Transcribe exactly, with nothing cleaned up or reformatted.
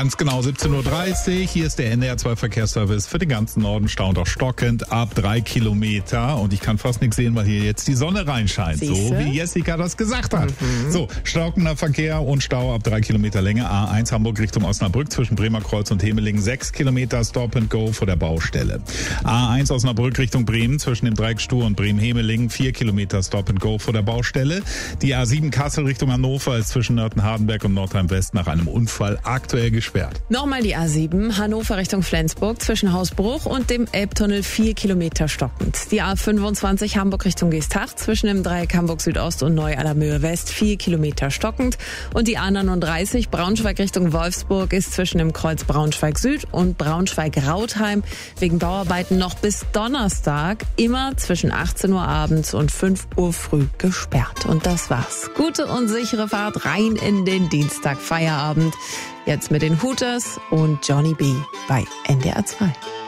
Ganz genau siebzehn Uhr dreißig. Hier ist der N D R zwei Verkehrsservice für den ganzen Norden, staunt auch stockend ab drei Kilometer. Und ich kann fast nichts sehen, weil hier jetzt die Sonne reinscheint. Siehste? So wie Jessica das gesagt hat. Mhm. So, stockender Verkehr und Stau ab drei Kilometer Länge. A eins Hamburg Richtung Osnabrück zwischen Bremer Kreuz und Hemelingen. sechs Kilometer Stop and Go vor der Baustelle. A eins Osnabrück Richtung Bremen zwischen dem Dreieck Stur und Bremen-Hemelingen. vier Kilometer Stop and Go vor der Baustelle. Die A sieben Kassel Richtung Hannover ist zwischen Nörten-Hardenberg und Nordheim-West nach einem Unfall aktuell gesperrt. Nochmal die A sieben, Hannover Richtung Flensburg zwischen Hausbruch und dem Elbtunnel vier Kilometer stockend. Die A fünfundzwanzig Hamburg Richtung Geesthacht zwischen dem Dreieck Hamburg Südost und Neu-Allermöhe West vier Kilometer stockend. Und die A neununddreißig Braunschweig Richtung Wolfsburg ist zwischen dem Kreuz Braunschweig Süd und Braunschweig-Rautheim wegen Bauarbeiten noch bis Donnerstag immer zwischen achtzehn Uhr abends und fünf Uhr früh gesperrt. Und das war's. Gute und sichere Fahrt rein in den Dienstag Feierabend. Jetzt mit den Hooters und Johnny B. bei N D R zwei.